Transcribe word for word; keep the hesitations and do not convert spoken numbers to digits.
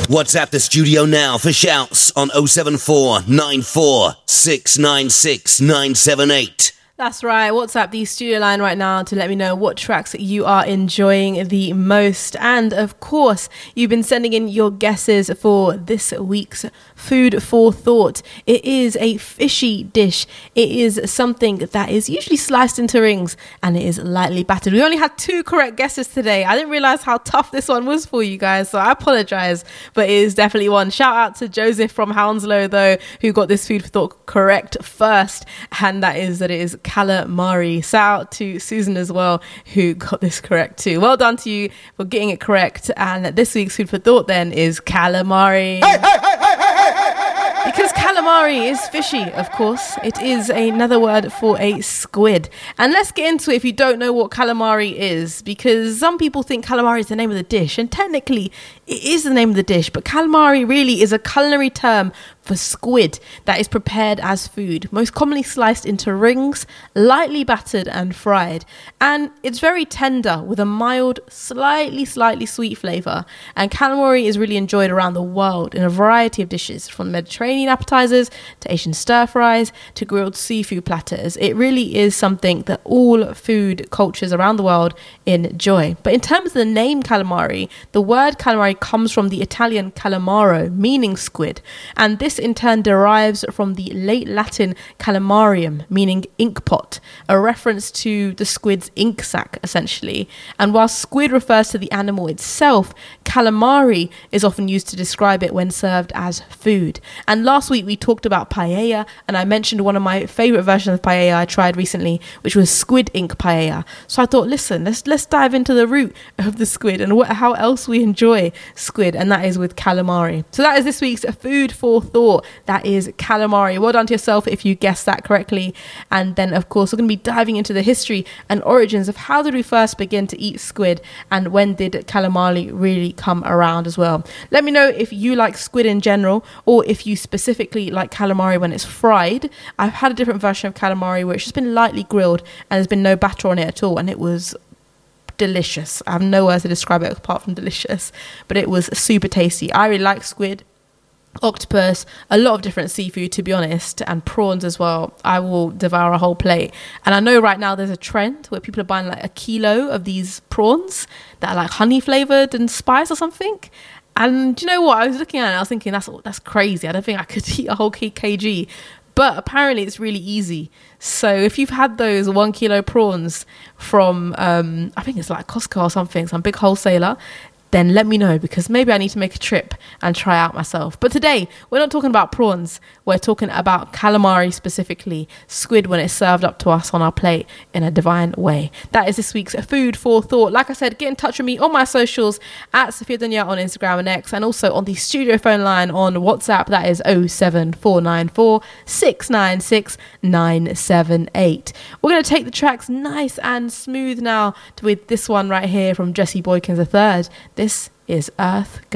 WhatsApp the studio now for shouts on oh seven four nine four six nine six nine seven eight. That's right. WhatsApp the studio line right now to let me know what tracks you are enjoying the most. And of course, you've been sending in your guesses for this week's Food for Thought. It is a fishy dish. It is something that is usually sliced into rings and it is lightly battered. We only had two correct guesses today. I didn't realize how tough this one was for you guys, so I apologize, but it is definitely one. Shout out to Joseph from Hounslow, though, who got this Food for Thought correct first, and that is that it is calamari. Shout out to Susan as well, who got this correct too. Well done to you for getting it correct. And this week's Food for Thought then is calamari. Hey, hey, hey, hey, hey, hey, because calamari is fishy, of course. It is another word for a squid. And let's get into it if you don't know what calamari is, because some people think calamari is the name of the dish, and technically it is the name of the dish, but calamari really is a culinary term for squid that is prepared as food, most commonly sliced into rings, lightly battered and fried. And it's very tender with a mild, slightly, slightly sweet flavour. And calamari is really enjoyed around the world in a variety of dishes, from Mediterranean appetizers to Asian stir-fries to grilled seafood platters. It really is something that all food cultures around the world enjoy. But in terms of the name calamari, the word calamari comes from the Italian calamaro, meaning squid. And this in turn derives from the late Latin calamarium, meaning ink pot, a reference to the squid's ink sac, essentially. And while squid refers to the animal itself, calamari is often used to describe it when served as food. And last week we talked about paella, and I mentioned one of my favorite versions of paella I tried recently, which was squid ink paella. So I thought, listen, let's let's dive into the root of the squid and what, how else we enjoy squid, and that is with calamari. So that is this week's Food for Thought. That is calamari. Well done to yourself if you guessed that correctly. And then, of course, we're going to be diving into the history and origins of how did we first begin to eat squid, and when did calamari really come around as well. Let me know if you like squid in general, or if you specifically like calamari when it's fried. I've had a different version of calamari where it's just been lightly grilled and there's been no batter on it at all, and it was delicious. I have no words to describe it apart from delicious, but it was super tasty. I really like squid, octopus, a lot of different seafood, to be honest, and prawns as well. I will devour a whole plate. And I know right now there's a trend where people are buying like a kilo of these prawns that are like honey flavored and spice or something. And you know what, I was looking at it and I was thinking, that's that's crazy. I don't think I could eat a whole kg. But apparently it's really easy. So if you've had those one kilo prawns from um I think it's like Costco or something, some big wholesaler, then let me know, because maybe I need to make a trip and try out myself. But today, we're not talking about prawns. We're talking about calamari specifically, squid when it's served up to us on our plate in a divine way. That is this week's Food for Thought. Like I said, get in touch with me on my socials at Sophia Dunya on Instagram and X, and also on the studio phone line on WhatsApp. That is oh seven four nine four six nine six nine seven eight. We're going to take the tracks nice and smooth now with this one right here from Jesse Boykins the third. This is Earth